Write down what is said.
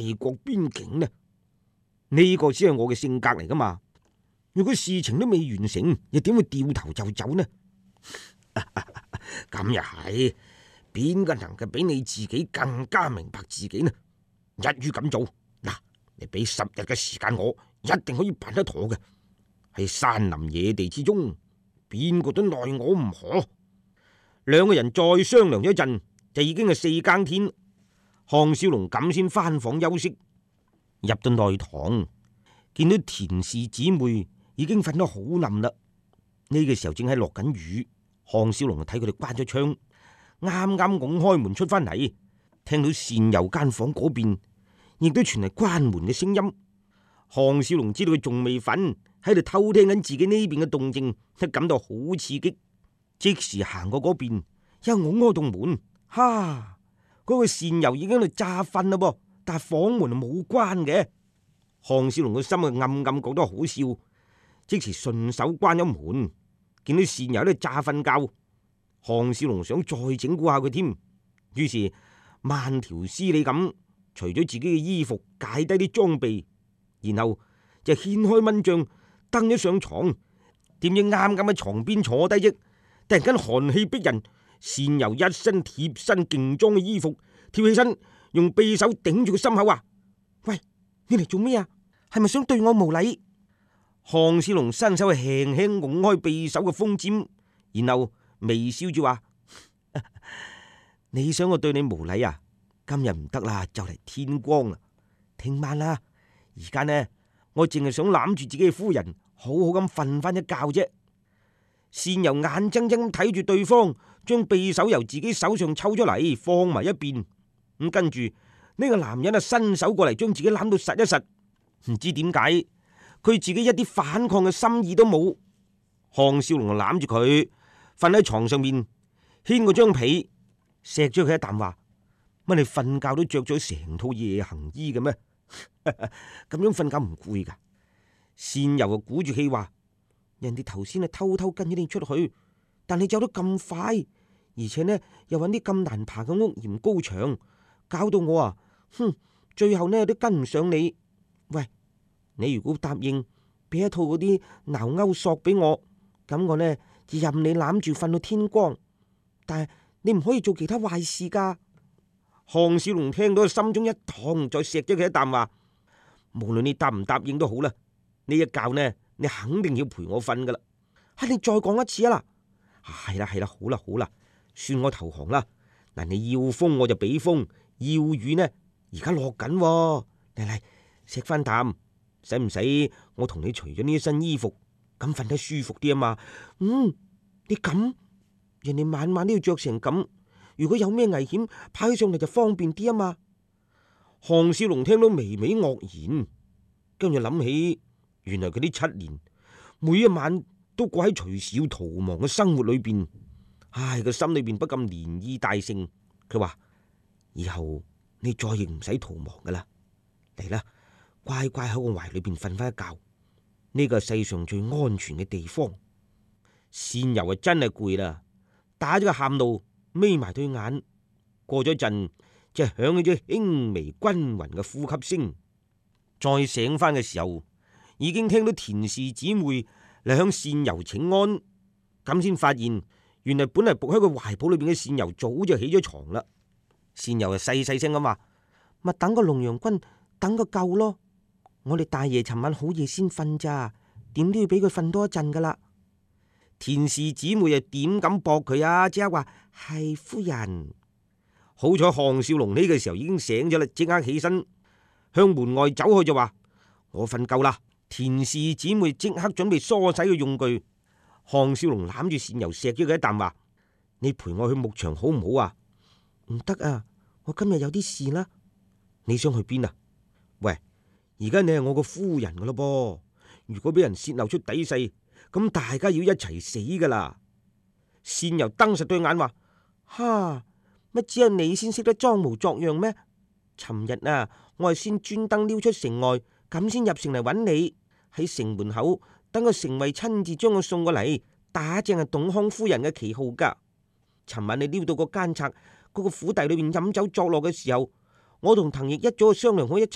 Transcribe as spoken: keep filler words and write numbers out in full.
魏國邊境呢？呢個先係我嘅性格嚟噶嘛。如果事情都未完成，又點會掉頭就走呢？咁又係，邊個能夠比你自己更加明白自己呢？一於咁做，嗱，你俾十日嘅時間我，一定可以辦得妥嘅。喺山林野地之中，邊個都奈我唔何。兩個人再商量咗一陣，就已經係四更天。項少龍咁先翻房休息。入到內堂，見到田氏姊妹已經瞓得好冧啦。呢個時候正喺落緊雨，項少龍就睇佢哋關咗窗，啱啱拱開門出翻嚟，聽到善友間房嗰邊亦都傳嚟關門嘅聲音。項少龍知道佢仲未瞓，喺度偷聽緊自己呢邊嘅動靜，都感到好刺激，即時行過嗰邊，一拱開棟門，哈，嗰、那個善友已經喺度詐瞓啦噃，但係房門冇關嘅。項少龍個心啊暗暗覺得好笑，即時順手關咗門，見到善友喺度詐瞓覺，項少龍想再整蠱下佢添，於是慢條斯理咁除咗自己嘅衣服，解低啲裝備，然後就掀開蚊帳，登咗上床。點知啱啱喺床邊坐低啫，突然間寒氣逼人，善由一身貼身勁裝嘅衣服跳起身，用匕首頂住個心口話：喂，你嚟做咩啊？係咪想對我無禮？項少龍伸手輕輕拱開匕首嘅鋒尖，然後微笑住話：你想我對你無禮啊？今日唔得啦，就嚟天光啦，聽晚啦。而家呢，我淨係想攬住自己嘅夫人，好好咁瞓翻一覺啫。善由眼睜睜睇住對方將匕首由自己手上抽咗嚟，放埋一邊。咁跟住呢個男人啊，伸手過嚟將自己攬到實一實，唔知點解佢自己一啲反抗嘅心意都冇。項少龍就攬住佢瞓喺床上面，掀過張被，錫咗佢一啖，話：乜你瞓覺都着咗成套夜行衣嘅咩？咁樣瞓覺唔攰噶？善由啊鼓住氣話：人哋頭先係偷偷跟咗你出去，但你走得咁快，而且呢又揾啲咁難爬嘅屋檐高牆，搞到我啊，哼，最後呢都跟唔上你。喂，你如果答應俾一套嗰啲撓鈎索俾我，咁我呢就任你攬住瞓到天光，但係你唔可以做其他壞事噶。項少龍聽到心中一痛，再錫咗佢一啖，話：無論你答唔答應都好啦，呢一覺呢你肯定要陪我瞓噶啦。係，你再講一次啊啦。係啦係啦，好啦好啦，算我投降啦。嗱，你要風我就俾風，要雨呢而家落緊，嚟嚟錫翻啖，使唔使我同你除咗呢一身衣服，咁瞓得舒服啲啊嘛？嗯，你咁人哋晚晚都要着成咁，如果有咩危險跑起上嚟就方便啲啊嘛。項少龍聽到微微愕然，跟住諗起原來佢呢七年每一晚都過喺隨時要逃亡嘅生活裏邊，唉，個心裏邊不禁漣漪大盛。佢話：以後你再亦唔使逃亡噶啦，嚟啦，乖乖喺我懷裏邊瞓翻一覺，呢個係世上最安全嘅地方。善由啊真係攰啦，打咗個喊路，眯埋對眼。過咗陣，就響起咗輕微均匀嘅呼吸聲。再醒翻嘅時候，已經聽到田氏姊妹嚟向善由請安，咁先發現原來本嚟伏喺佢懷抱裏邊嘅善由早就起咗床啦。善由就細細聲咁話：咪等個龍陽君等個夠咯，我哋大爺尋晚好夜先瞓咋，點都要俾佢瞓多一陣噶啦。田氏姊妹又點敢駁佢啊？即刻話：係夫人。好彩項少龍呢個時候已經醒咗啦，即刻起身向門外走去，就話：我瞓夠啦。田氏姊妹即刻準備梳洗嘅用具。項少龍攬住善由錫咗佢一啖，話：你陪我去牧場好唔好啊？唔得啊，我今日有啲事啦。你想去邊啊？喂，而家你係我個夫人噶咯噃，如果俾人泄漏出底細，咁大家要一齊死噶啦。善由瞪實對眼話：哈，乜只係你先識得裝模作樣咩？尋日啊，我係先專登溜出城外，咁先入城嚟揾你，喺城門口等個城尉親自將我送過嚟，打正係董康夫人嘅旗號噶。尋晚你溜到個奸賊嗰個府邸裏邊飲酒作樂嘅時候，我同滕毅一早就商量好一齊